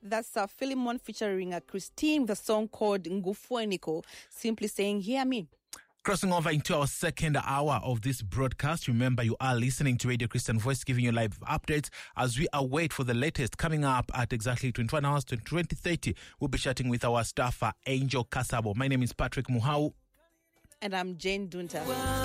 That's Philemon featuring Christine, the song called Ngufueniko, simply saying, hear me. Crossing over into our second hour of this broadcast. Remember, you are listening to Radio Christian Voice, giving you live updates as we await for the latest. Coming up at exactly 21 hours to 20:30, we'll be chatting with our staffer, Angel Kasabo. My name is Patrick Muhau. And I'm Jane Dunta.